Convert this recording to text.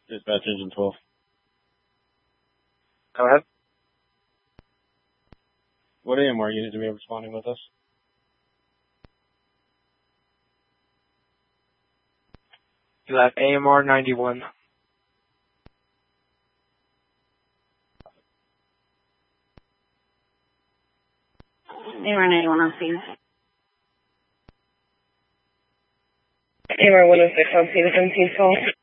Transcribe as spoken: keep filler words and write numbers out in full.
Dispatch engine twelve. Go ahead. What A M R unit do we have responding with us? You have A M R ninety-one. A M R ninety-one on scene. A M R one oh six on scene, seventeen call.